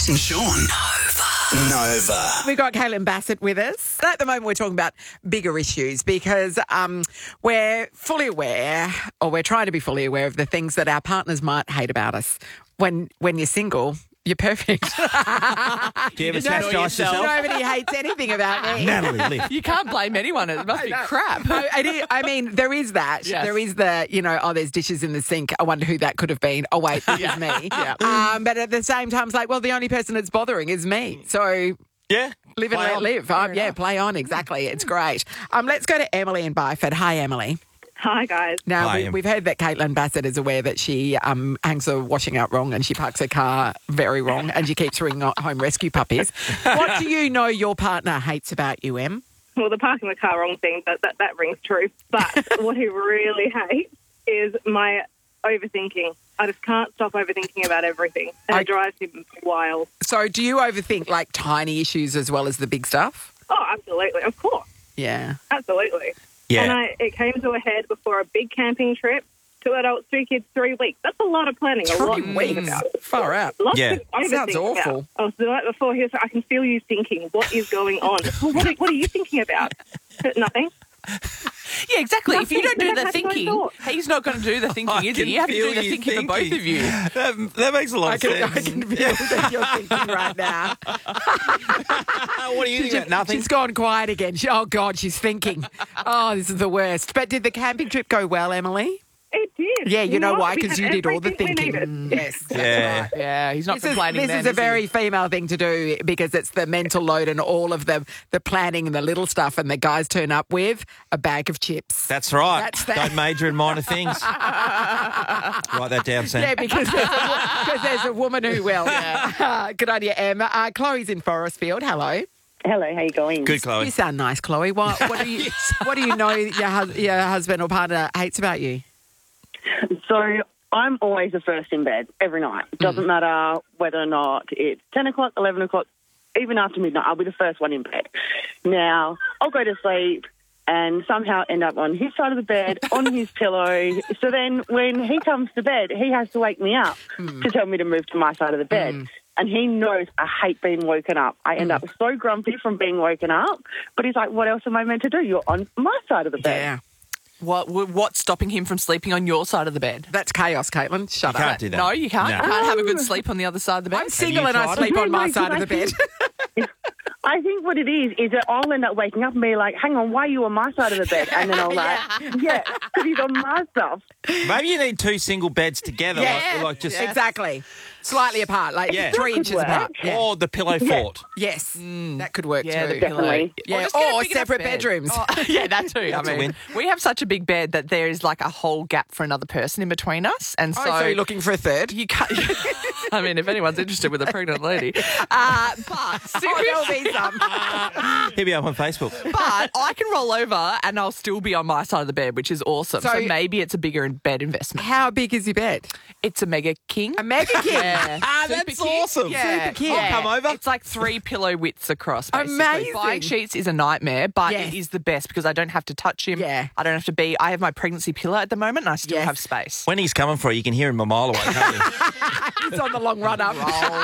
Kit and Sean. Nova. We've got Caitlin Bassett with us. At the moment, we're talking about bigger issues because we're fully aware, or we're trying to be fully aware of the things that our partners might hate about us. When you're single, you're perfect. Do you ever chastise yourself? Nobody hates anything about me. Natalie, lift. You can't blame anyone. It must be crap. No, I mean, there is that. Yes. There is the, there's dishes in the sink. I wonder who that could have been. Oh, wait, it was me. Yeah. But at the same time, it's like, well, the only person it's bothering is me. So Yeah. live and Play let on. live. Play on. Exactly. It's great. Let's go to Emily in Byford. Hi, Emily. Hi, guys. Now, Hi, Em. we've heard that Caitlin Bassett is aware that she hangs her washing out wrong and she parks her car very wrong and she keeps ringing home rescue puppies. What do you know your partner hates about you, Em? Well, the parking the car wrong thing, that rings true. But what he really hates is my overthinking. I just can't stop overthinking about everything. And it drives him wild. So do you overthink like tiny issues as well as the big stuff? Oh, absolutely. Of course. Yeah. Absolutely. Yeah. And it came to a head before a big camping trip. 2 adults, 2 kids, 3 weeks. That's a lot of planning. A lot to think about. Far out. Lots Yeah. to overthink Sounds awful. About. I was the night before he was like, I can feel you thinking. What is going on? Well, what are you thinking about? Nothing. Yeah, exactly. If you don't do Nothing. the That's my thinking, thought. he's not going to do the thinking, is he? You have to do the thinking for both of you. That makes a lot of sense. I can feel that you're thinking right now. What are you thinking about? Nothing. She's gone quiet again. Oh, God, she's thinking. Oh, this is the worst. But did the camping trip go well, Emily? It did. Yeah, you know what? why? We Because had you did all the everything we thinking. needed. Yes. Yeah. Yeah, he's not This is complaining then, a is he? very female thing to do because it's the mental load and all of the planning and the little stuff, and the guys turn up with a bag of chips. That's right. That's that. Don't major in minor things. Write that down, Sam. Yeah, because there's a woman who will. Good on you, Em. Chloe's in Forestfield. Hello. Hello, how you going? Good, Chloe. You sound nice, Chloe. What do you know your husband or partner hates about you? So I'm always the first in bed every night. Doesn't matter whether or not it's 10 o'clock, 11 o'clock, even after midnight, I'll be the first one in bed. Now, I'll go to sleep and somehow end up on his side of the bed, on his pillow. So then when he comes to bed, he has to wake me up to tell me to move to my side of the bed. And he knows I hate being woken up. I end up so grumpy from being woken up. But he's like, what else am I meant to do? You're on my side of the bed. Yeah. What's stopping him from sleeping on your side of the bed? That's chaos, Caitlin. Shut You up. can't do that. No, you can't. No. You can't have a good sleep on the other side of the bed. I'm single you and I tried sleep it? on my No, side of the bed. I think what it is that I'll end up waking up and be like, hang on, why are you on my side of the bed? And then I'll yeah, because he's on my stuff. Maybe you need 2 single beds together. Yeah, like just exactly. Slightly apart, like Yeah. 3 inches work. apart. Yeah. Or the pillow fort. Yes, that could work Yeah, too. the pillow. Definitely. Yeah, just get a or big enough separate bed. bedrooms. Oh, yeah, that too. That's a win. We have such a big bed that there is like a whole gap for another person in between us, and Oh, so you're looking for a third? you can't. I mean, if anyone's interested with a pregnant lady, but There'll be some. Hit me up on Facebook. but I can roll over and I'll still be on my side of the bed, which is awesome. So- So maybe it's a bigger bed investment. How big is your bed? It's a mega king. A mega king. Yeah. That's Super king. awesome. Yeah. Super king. I'll come over. It's like 3 pillow widths across, basically. Amazing. Buying sheets is a nightmare, but Yes. it is the best because I don't have to touch him. Yeah. I don't have to be... I have my pregnancy pillow at the moment and I still Yes. have space. When he's coming for you, you can hear him a mile away, can't you? It's on the long run up.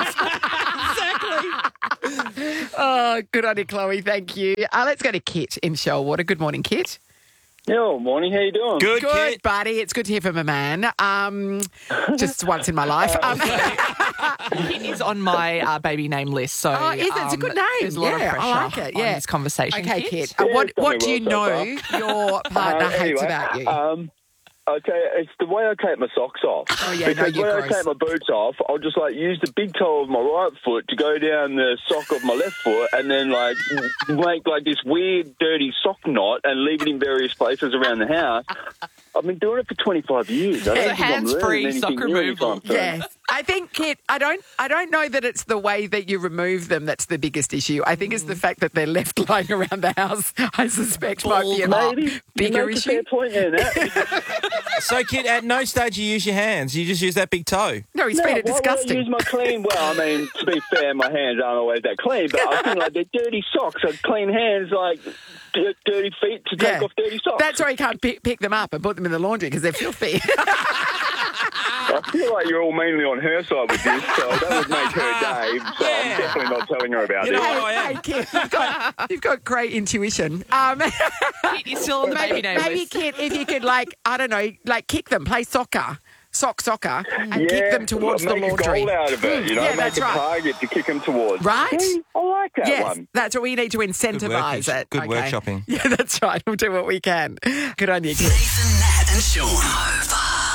Oh, good on you, Chloe. Thank you. Let's go to Kit in Shellwater. Good morning, Kit. Yo, morning. How you doing? Good, Good, kid. buddy. It's good to hear from a man. Just once in my life. It is on my baby name list, so Oh, is it? It's a good name. There's a lot Yeah, of pressure I like it, yeah. on this conversation. Okay, Kit. Kit. Yeah, What it's done do me you well know so your partner hates Anyway, about you? I'll tell you, it's the way I take my socks off. Oh, yeah, no, because you're when gross. I take my boots off, I'll just use the big toe of my right foot to go down the sock of my left foot, and then make this weird dirty sock knot and leave it in various places around the house. I've been doing it for 25 years. I don't think I'm hands-free learning anything sock new removal. anytime soon. Yes. I think, Kit, I don't know that it's the way that you remove them that's the biggest issue. I think it's the fact that they're left lying around the house, I suspect, might be a Maybe. bigger You make a issue. fair point there, Nat. So, kid, at no stage you use your hands. You just use that big toe. No, he's No, made it why would I disgusting. use my clean? Well, I mean, to be fair, my hands aren't always that clean, but I think they're dirty socks. So clean hands, dirty feet to take off dirty socks. That's why you can't pick them up and put them in the laundry because they're filthy. I feel like you're all mainly on her side with this, so that would make her day. so I'm definitely not telling her about You it. know what I am? Hey, Kit, you've got great intuition. You're still on the baby name maybe list. Kit, if you could, I don't know, kick them, play soccer, soccer, and kick them towards the make laundry. a goal out of it, you know, Yeah, make that's a right. target to kick them towards. Right? I like that Yes, one. that's what we need to incentivise it. Good Okay. workshopping. Yeah, that's right. We'll do what we can. Good on you, Kit. Nathan, Nat, and Sean. Nova.